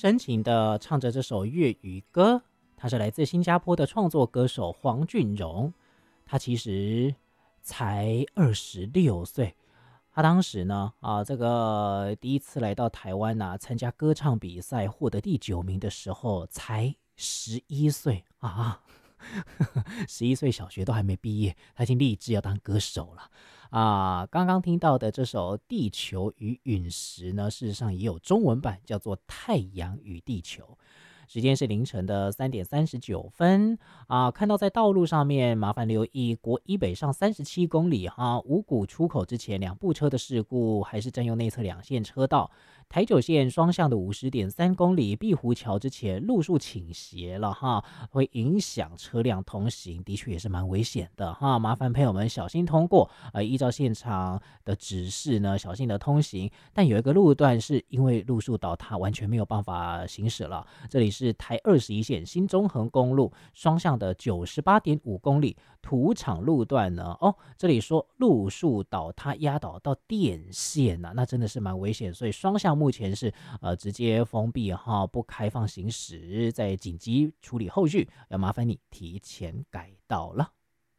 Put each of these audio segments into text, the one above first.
深情的唱着这首粤语歌。他是来自新加坡的创作歌手黄俊荣，他其实才26岁。他当时呢，这个第一次来到台湾参加歌唱比赛，获得第9名的时候，才11岁啊，11岁小学都还没毕业，他已经立志要当歌手了刚刚听到的这首《地球与陨石》呢，事实上也有中文版，叫做《太阳与地球》。时间是凌晨的3点39分看到在道路上面，麻烦留意国一北上37公里五股出口之前2部车的事故，还是占用内侧2线车道。台九线双向的50.3公里，碧湖桥之前路树倾斜了会影响车辆通行，的确也是蛮危险的麻烦朋友们小心通过依照现场的指示呢，小心的通行。但有一个路段是因为路树倒塌，完全没有办法行驶了。这里是台21线新中横公路双向的98.5公里土场路段呢，这里说路树倒塌压倒到电线那真的是蛮危险，所以双向目前是直接封闭不开放行驶，在紧急处理后续，要麻烦你提前改道了。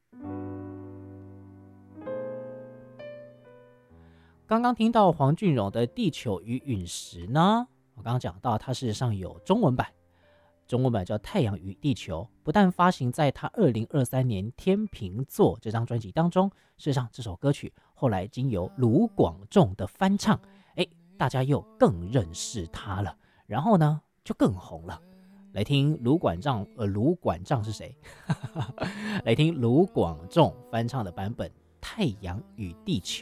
刚刚听到黄俊荣的《地球与陨石》呢，我刚刚讲到它事实上有中文版，中文版叫《太阳与地球》，不但发行在他2023年《天秤座》这张专辑当中，事实上这首歌曲后来经由卢广仲的翻唱，大家又更认识他了，然后呢就更红了。来听卢管丈是谁？来听卢广仲翻唱的版本《太阳与地球》。